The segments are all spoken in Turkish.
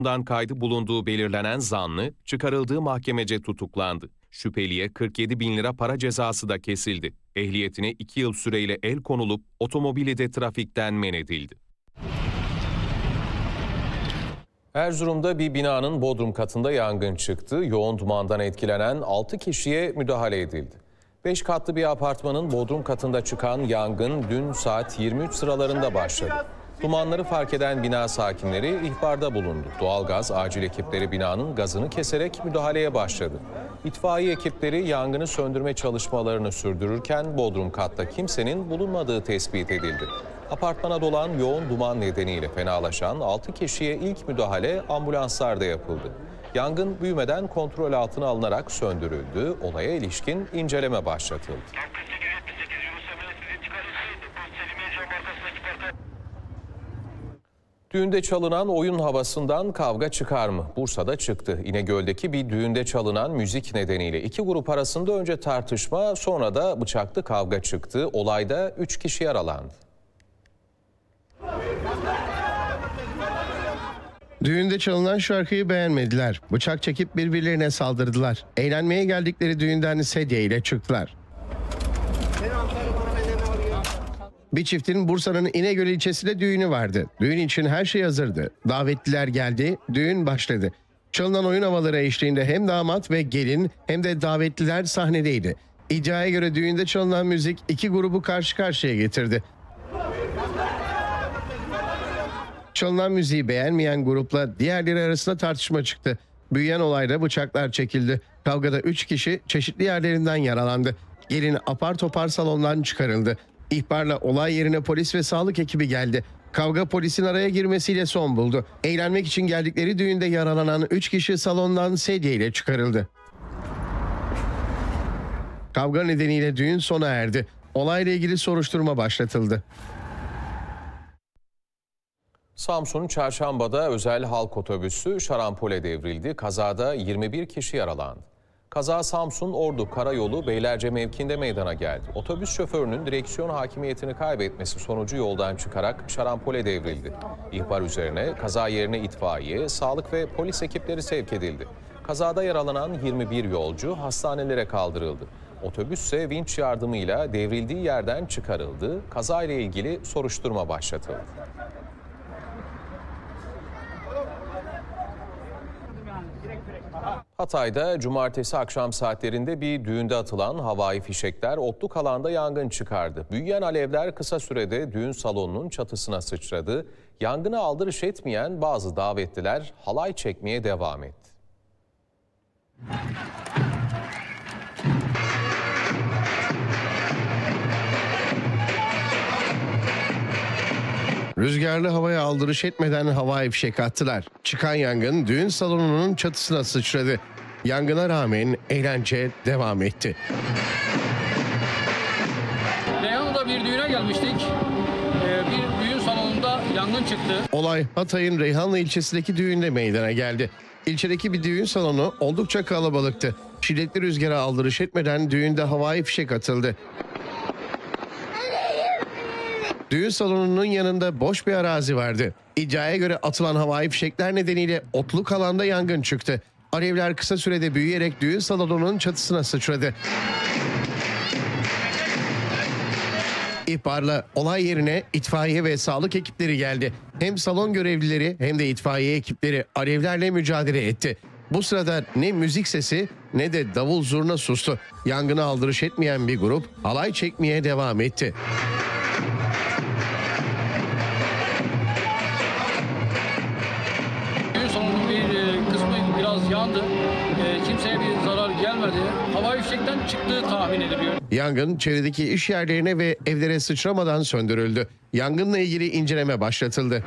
Kaydı bulunduğu belirlenen zanlı çıkarıldığı mahkemece tutuklandı. Şüpheliye 47 bin lira para cezası da kesildi. Ehliyetine 2 yıl süreyle el konulup otomobili de trafikten men edildi. Erzurum'da bir binanın bodrum katında yangın çıktı. Yoğun dumandan etkilenen 6 kişiye müdahale edildi. 5 katlı bir apartmanın bodrum katında çıkan yangın dün saat 23 sıralarında başladı. Dumanları fark eden bina sakinleri ihbarda bulundu. Doğalgaz acil ekipleri binanın gazını keserek müdahaleye başladı. İtfaiye ekipleri yangını söndürme çalışmalarını sürdürürken bodrum katta kimsenin bulunmadığı tespit edildi. Apartmana dolan yoğun duman nedeniyle fenalaşan 6 kişiye ilk müdahale ambulanslarda yapıldı. Yangın büyümeden kontrol altına alınarak söndürüldü. Olaya ilişkin inceleme başlatıldı. Düğünde çalınan oyun havasından kavga çıkar mı? Bursa'da çıktı. İnegöl'deki bir düğünde çalınan müzik nedeniyle iki grup arasında önce tartışma, sonra da bıçaklı kavga çıktı. Olayda 3 kişi yaralandı. Düğünde çalınan şarkıyı beğenmediler. Bıçak çekip birbirlerine saldırdılar. Eğlenmeye geldikleri düğünden sedye ile çıktılar. Bir çiftin Bursa'nın İnegöl ilçesinde düğünü vardı. Düğün için her şey hazırdı. Davetliler geldi, düğün başladı. Çalınan oyun havaları eşliğinde hem damat ve gelin hem de davetliler sahnedeydi. İddiaya göre düğünde çalınan müzik iki grubu karşı karşıya getirdi. Çalınan müziği beğenmeyen grupla diğerleri arasında tartışma çıktı. Büyüyen olayda bıçaklar çekildi. Kavgada 3 kişi çeşitli yerlerinden yaralandı. Gelin apar topar salondan çıkarıldı. İhbarla olay yerine polis ve sağlık ekibi geldi. Kavga polisin araya girmesiyle son buldu. Eğlenmek için geldikleri düğünde yaralanan 3 kişi salondan sedyeyle çıkarıldı. Kavga nedeniyle düğün sona erdi. Olayla ilgili soruşturma başlatıldı. Samsun Çarşamba'da özel halk otobüsü şarampole devrildi. Kazada 21 kişi yaralandı. Kaza Samsun Ordu Karayolu Beylerce mevkiinde meydana geldi. Otobüs şoförünün direksiyon hakimiyetini kaybetmesi sonucu yoldan çıkarak şarampole devrildi. İhbar üzerine kaza yerine itfaiye, sağlık ve polis ekipleri sevk edildi. Kazada yaralanan 21 yolcu hastanelere kaldırıldı. Otobüs ise vinç yardımıyla devrildiği yerden çıkarıldı. Kazayla ilgili soruşturma başlatıldı. Hatay'da cumartesi akşam saatlerinde bir düğünde atılan havai fişekler otluk alanda yangın çıkardı. Büyüyen alevler kısa sürede düğün salonunun çatısına sıçradı. Yangına aldırış etmeyen bazı davetliler halay çekmeye devam etti. Rüzgarlı havaya aldırış etmeden havai fişek attılar. Çıkan yangın düğün salonunun çatısına sıçradı. Yangına rağmen eğlence devam etti. Reyhanlı'da bir düğüne gelmiştik. Bir düğün salonunda yangın çıktı. Olay Hatay'ın Reyhanlı ilçesindeki düğünde meydana geldi. İlçedeki bir düğün salonu oldukça kalabalıktı. Şiddetli rüzgara aldırış etmeden düğünde havai fişek atıldı. Düğün salonunun yanında boş bir arazi vardı. İddiaya göre atılan havai fişekler nedeniyle otluk alanda yangın çıktı. Alevler kısa sürede büyüyerek düğün salonunun çatısına sıçradı. İhbarla olay yerine itfaiye ve sağlık ekipleri geldi. Hem salon görevlileri hem de itfaiye ekipleri alevlerle mücadele etti. Bu sırada ne müzik sesi ne de davul zurna sustu. Yangına aldırış etmeyen bir grup halay çekmeye devam etti. Düğün salonunun bir kısmı biraz yandı. Kimseye bir zarar gelmedi. Havai fişekten çıktığı tahmin ediliyor. Yangın çevredeki iş yerlerine ve evlere sıçramadan söndürüldü. Yangınla ilgili inceleme başlatıldı.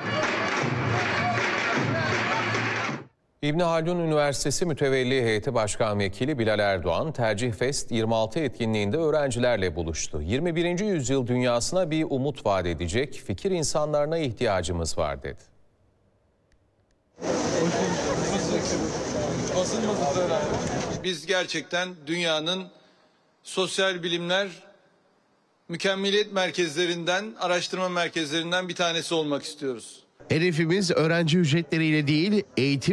İbn Haldun Üniversitesi Mütevelli Heyeti Başkan Vekili Bilal Erdoğan, Tercih Fest 26 etkinliğinde öğrencilerle buluştu. 21. yüzyıl dünyasına bir umut vaat edecek fikir insanlarına ihtiyacımız var dedi. Biz gerçekten dünyanın sosyal bilimler mükemmeliyet merkezlerinden, araştırma merkezlerinden bir tanesi olmak istiyoruz. Hedefimiz öğrenci ücretleriyle değil, eğitim